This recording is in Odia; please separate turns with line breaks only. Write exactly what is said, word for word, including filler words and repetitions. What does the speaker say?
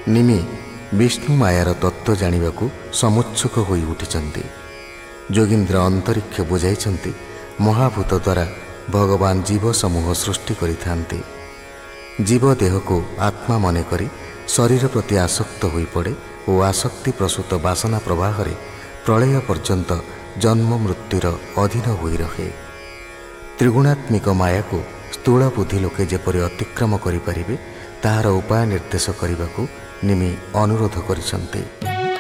ନିମି ବିଷ୍ଣୁ ମାୟାର ତତ୍ତ୍ୱ ଜାଣିବାକୁ ସମୁତ୍ସୁକ ହୋଇ ଉଠିଛନ୍ତି। ଯୋଗୀନ୍ଦ୍ର ଅନ୍ତରିକ୍ଷ ବୁଝାଇଛନ୍ତି ମହାଭୂତ ଦ୍ୱାରା ଭଗବାନ ଜୀବ ସମୂହ ସୃଷ୍ଟି କରିଥାନ୍ତି। ଜୀବ ଦେହକୁ ଆତ୍ମା ମନେ କରି ଶରୀର ପ୍ରତି ଆସକ୍ତ ହୋଇପଡ଼େ ଓ ଆସକ୍ତି ପ୍ରସୂତ ବାସନା ପ୍ରବାହରେ ପ୍ରଳୟ ପର୍ଯ୍ୟନ୍ତ ଜନ୍ମ ମୃତ୍ୟୁର ଅଧୀନ ହୋଇ ରହେ। ତ୍ରିଗୁଣାତ୍ମିକ ମାୟାକୁ ସ୍ଥୂଳ ବୁଦ୍ଧି ଲୋକେ ଯେପରି ଅତିକ୍ରମ କରିପାରିବେ ତାହାର ଉପାୟ ନିର୍ଦ୍ଦେଶ କରିବାକୁ ନିମି ଅନୁରୋଧ କରିଛନ୍ତି।